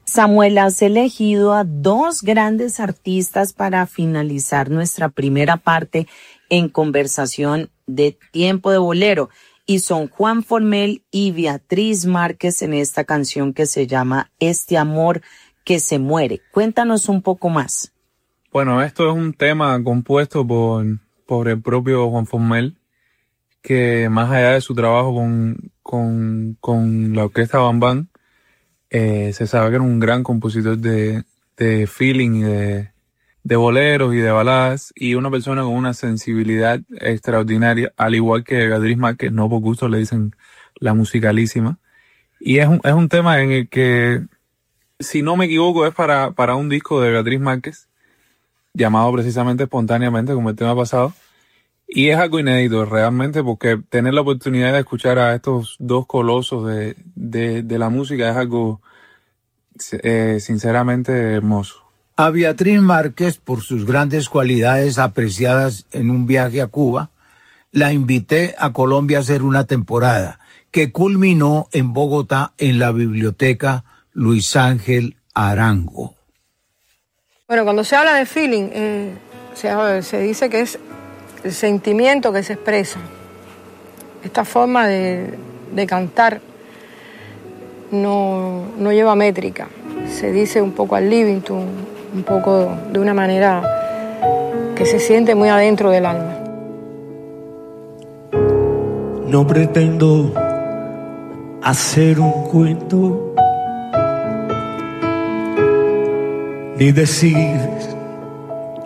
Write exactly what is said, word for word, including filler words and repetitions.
Samuel, has elegido a dos grandes artistas para finalizar nuestra primera parte en conversación de Tiempo de Bolero, y son Juan Formell y Beatriz Márquez en esta canción que se llama Este amor que se muere. Cuéntanos un poco más. Bueno, esto es un tema compuesto por, por el propio Juan Formell, que más allá de su trabajo con, con, con la orquesta Bam Bam, eh, se sabe que era un gran compositor de, de feeling y de, de boleros y de baladas, y una persona con una sensibilidad extraordinaria, al igual que Beatriz Márquez, no por gusto le dicen la musicalísima. Y es un, es un tema en el que, si no me equivoco, es para, para un disco de Beatriz Márquez, llamado precisamente Espontáneamente, como el tema pasado. Y es algo inédito realmente, porque tener la oportunidad de escuchar a estos dos colosos de, de, de la música es algo eh, sinceramente hermoso. A Beatriz Márquez, por sus grandes cualidades apreciadas en un viaje a Cuba, la invité a Colombia a hacer una temporada que culminó en Bogotá en la biblioteca Luis Ángel Arango. Bueno, cuando se habla de feeling, eh, se, se dice que es el sentimiento que se expresa. Esta forma de, de cantar no, no lleva métrica. Se dice un poco al Livington, un poco de una manera que se siente muy adentro del alma. No pretendo hacer un cuento ni decir